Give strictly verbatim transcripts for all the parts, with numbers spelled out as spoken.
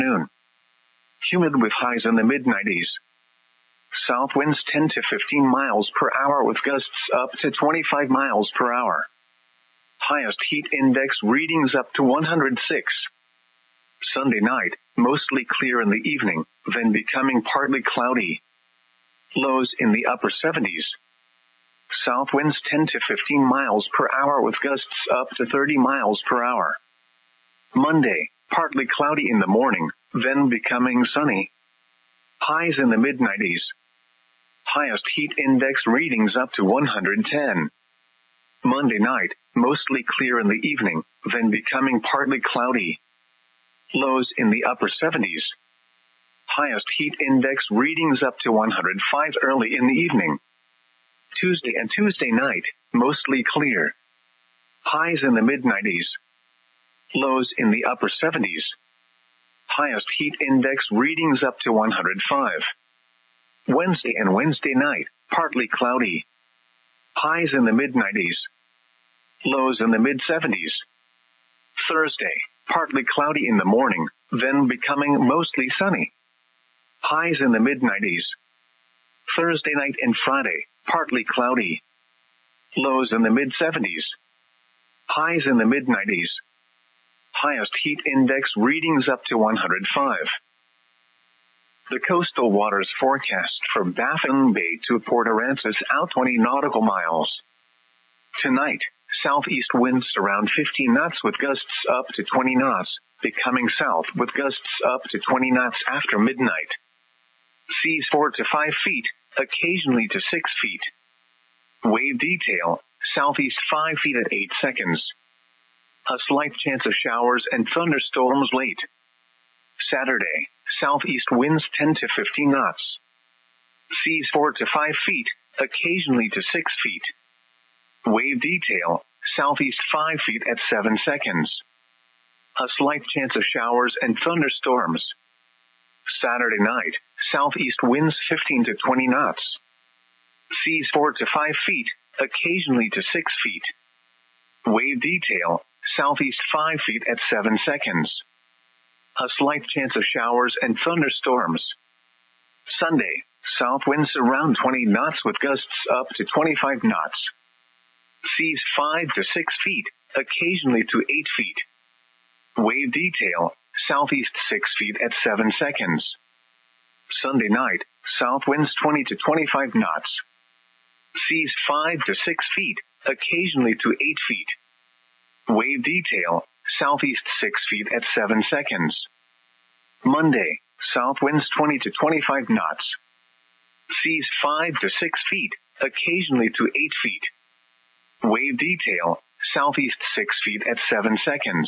Noon. Humid with highs in the mid nineties. South winds ten to fifteen miles per hour with gusts up to twenty-five miles per hour. Highest heat index readings up to one hundred six. Sunday night, mostly clear in the evening, then becoming partly cloudy. Lows in the upper seventies. South winds ten to fifteen miles per hour with gusts up to thirty miles per hour. Monday, partly cloudy in the morning, then becoming sunny. Highs in the mid nineties. Highest heat index readings up to one hundred ten. Monday night, mostly clear in the evening, then becoming partly cloudy. Lows in the upper seventies. Highest heat index readings up to one hundred five early in the evening. Tuesday and Tuesday night, mostly clear. Highs in the mid nineties. Lows in the upper seventies. Highest heat index readings up to one hundred five. Wednesday and Wednesday night, partly cloudy. Highs in the mid nineties. Lows in the mid seventies. Thursday, partly cloudy in the morning, then becoming mostly sunny. Highs in the mid nineties. Thursday night and Friday, partly cloudy. Lows in the mid seventies. Highs in the mid nineties. Highest heat index readings up to one hundred five. The coastal waters forecast for Baffin Bay to Port Aransas out twenty nautical miles. Tonight, southeast winds around fifteen knots with gusts up to twenty knots, becoming south with gusts up to twenty knots after midnight. Seas four to five feet, occasionally to six feet. Wave detail, southeast five feet at eight seconds. A slight chance of showers and thunderstorms late. Saturday, southeast winds ten to fifteen knots. Seas four to five feet, occasionally to six feet. Wave detail, southeast five feet at seven seconds. A slight chance of showers and thunderstorms. Saturday night, southeast winds fifteen to twenty knots. Seas four to five feet, occasionally to six feet. Wave detail, southeast five feet at seven seconds. A slight chance of showers and thunderstorms. Sunday, south winds around twenty knots with gusts up to twenty-five knots. Seas five to six feet, occasionally to eight feet. Wave detail, southeast six feet at seven seconds. Sunday night, south winds twenty to twenty-five knots. Seas five to six feet, occasionally to eight feet. Wave detail, southeast six feet at seven seconds. Monday, south winds twenty to twenty-five knots. Seas five to six feet, occasionally to eight feet. Wave detail, southeast six feet at seven seconds.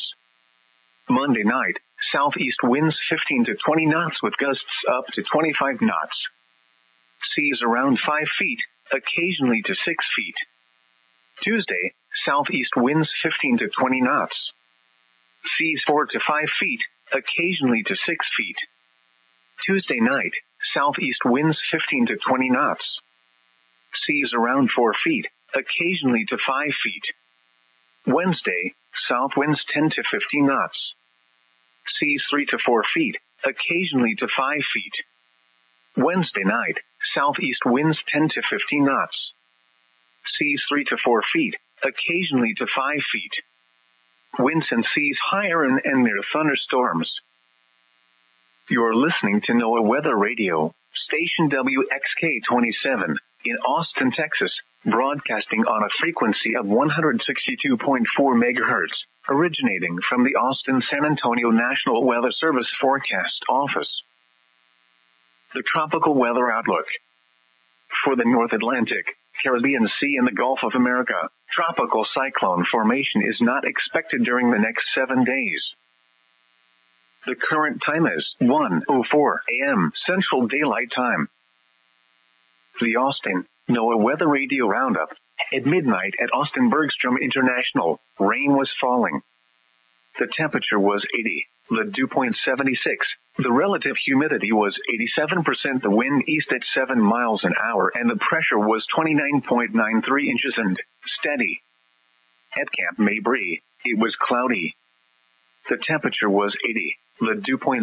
Monday night, southeast winds fifteen to twenty knots with gusts up to twenty-five knots. Seas around five feet, occasionally to six feet. Tuesday, southeast winds fifteen to twenty knots. Seas four to five feet, occasionally to six feet. Tuesday night, southeast winds fifteen to twenty knots. Seas around four feet, occasionally to five feet. Wednesday, south winds ten to fifteen knots. Seas three to four feet, occasionally to five feet. Wednesday night, southeast winds ten to fifteen knots. Seas three to four feet, occasionally to five feet. Winds and seas higher and, and near thunderstorms. You are listening to NOAA Weather Radio, station W X K twenty-seven, in Austin, Texas, broadcasting on a frequency of one hundred sixty-two point four megahertz, originating from the Austin-San Antonio National Weather Service Forecast Office. The Tropical Weather Outlook. For the North Atlantic, Caribbean Sea and the Gulf of America, tropical cyclone formation is not expected during the next seven days. The current time is one oh four a.m. Central Daylight Time. The Austin NOAA Weather Radio Roundup. At midnight at Austin Bergstrom International, rain was falling. The temperature was eighty. The dew point seventy-six. The relative humidity was eighty-seven percent. The wind east at seven miles an hour, and the pressure was twenty-nine point nine three inches and steady. At Camp Mabry, it was cloudy. The temperature was eighty. The dew point